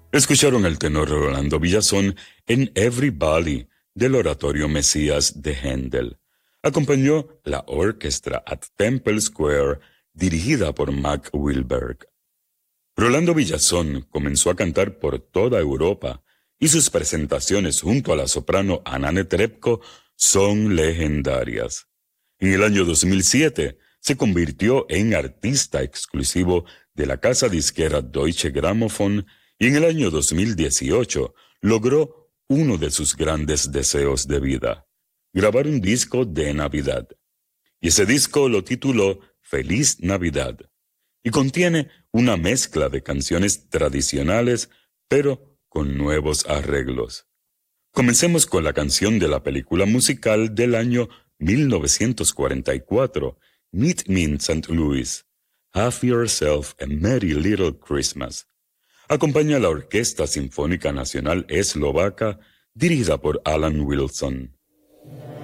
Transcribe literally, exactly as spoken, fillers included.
Escucharon al tenor Rolando Villazón en Everybody del oratorio Mesías de Händel. Acompañó la orquesta at Temple Square dirigida por Mac Wilberg. Rolando Villazón comenzó a cantar por toda Europa y sus presentaciones junto a la soprano Anna Netrebko son legendarias. En el año dos mil siete se convirtió en artista exclusivo de la casa disquera Deutsche Grammophon y en el año dos mil dieciocho logró uno de sus grandes deseos de vida, grabar un disco de Navidad. Y ese disco lo tituló Feliz Navidad y contiene una mezcla de canciones tradicionales, pero con nuevos arreglos. Comencemos con la canción de la película musical del año mil novecientos cuarenta y cuatro, Meet Me in Saint Louis, Have Yourself a Merry Little Christmas. Acompaña la Orquesta Sinfónica Nacional Eslovaca, dirigida por Alan Wilson.